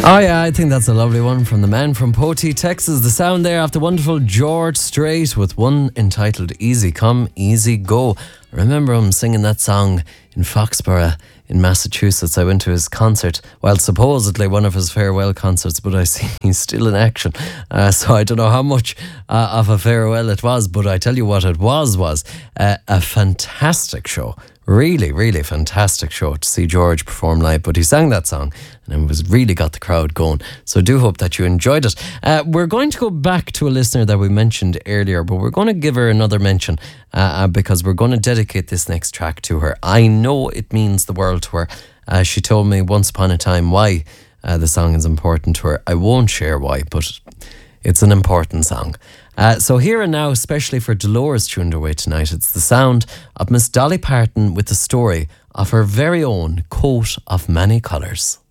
Oh yeah, I think that's a lovely one from the man from Poteet, Texas. The sound there of the wonderful George Strait with one entitled Easy Come, Easy Go. I remember him singing that song in Foxborough in Massachusetts. I went to his concert, well, supposedly one of his farewell concerts, but I see he's still in action. So I don't know how much of a farewell it was, but I tell you what it was a fantastic show. Really, really fantastic show to see George perform live. But he sang that song and it was really got the crowd going. So I do hope that you enjoyed it. We're going to go back to a listener that we mentioned earlier, but we're going to give her another mention because we're going to dedicate this next track to her. I know it means the world to her. She told me once upon a time why the song is important to her. I won't share why, but it's an important song. So here and now, especially for Dolores tuned away tonight, it's the sound of Miss Dolly Parton with the story of her very own coat of many colours.